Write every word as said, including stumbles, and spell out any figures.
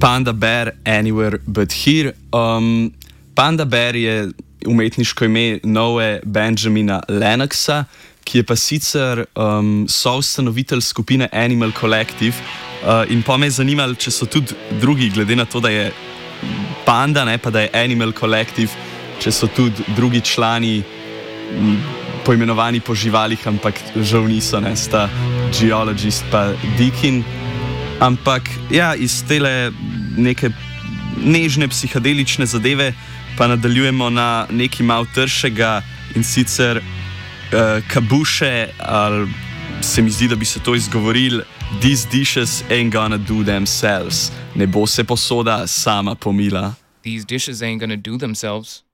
Panda Bear Anywhere But Here. Um, Panda Bear je umetniško ime Noe Benjamina Lennoxa, ki je pa sicer um, soustanovitelj skupine Animal Collective. Uh, in pa me je zanimalo, če so tudi drugi, glede na to, da je Panda, ne pa da je Animal Collective, če so tudi drugi člani m, poimenovani po živalih, ampak žal niso, ne, sta Geologist pa Deakin. Ampak ja, iz tele neke nežne psihadelične zadeve pa nadaljujemo na nekaj malo tršega, in sicer uh, kabuše, ali se mi zdi, da bi se to izgovoril: These dishes ain't gonna do themselves. Ne bo se posoda sama pomila. These dishes ain't gonna do themselves.